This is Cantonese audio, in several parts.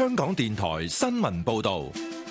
香港電台新聞報道。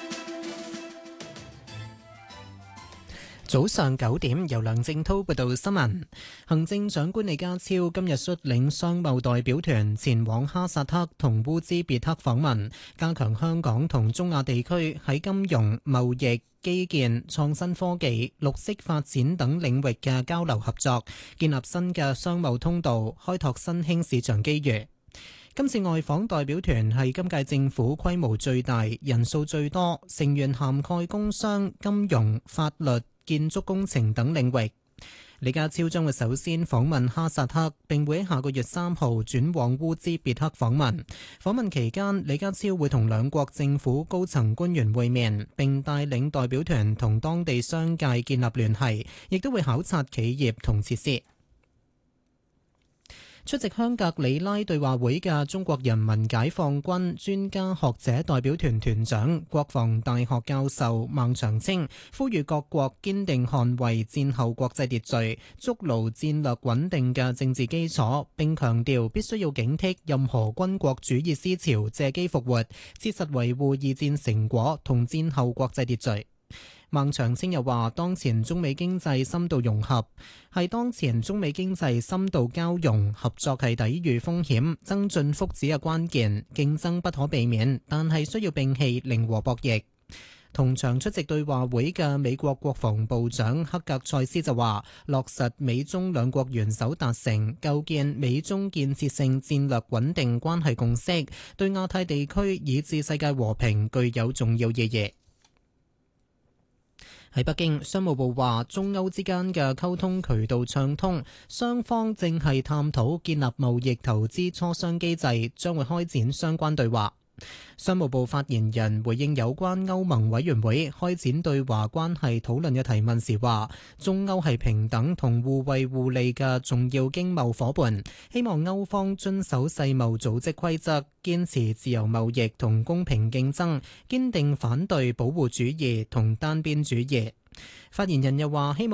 早上9點，由梁正濤報道新聞。行政長官李家超今日率領商貿代表團前往哈薩克同烏茲別克訪問，加強香港同中亞地區喺金融、貿易、基建、創新科技、綠色發展等領域嘅交流合作，建立新嘅商貿通道，開拓新興市場機遇。今次外訪代表團係今屆政府規模最大、人數最多，成員涵蓋工商、金融、法律、建築工程等領域。李家超將會首先訪問哈薩克，並會喺下個月3號轉往烏茲別克訪問。訪問期間，李家超會同兩國政府高層官員會面，並帶領代表團同當地商界建立聯繫，亦都會考察企業同設施。出席香格里拉對話會嘅中國人民解放軍專家學者代表團團長、國防大學教授孟長青呼籲各國堅定捍衛戰後國際秩序，築牢戰略穩定嘅政治基礎，並強調必須要警惕任何軍國主義思潮借機復活，切實維護二戰成果同戰後國際秩序。孟長青又話，當前中美經濟深度融合，當前中美經濟深度交融，合作係抵禦風險、增進福祉嘅關鍵，競爭不可避免，但係需要摒棄零和博弈。同場出席對話會嘅美國國防部長克格塞斯就話，落實美中兩國元首達成構建美中建設性戰略穩定關係共識，對亞太地區以至世界和平具有重要意義。喺北京，商務部話中歐之間嘅溝通渠道暢通，雙方正係探討建立貿易投資磋商機制，將會開展相關對話。商務部發言人回應有關歐盟委員會開展對華關係討論嘅提問時話，中歐係平等同互惠互利嘅重要經貿夥伴，希望歐方遵守世貿組織規則，堅持自由貿易同公平競爭，堅定反對保護主義同單邊主義。發言人又話，希望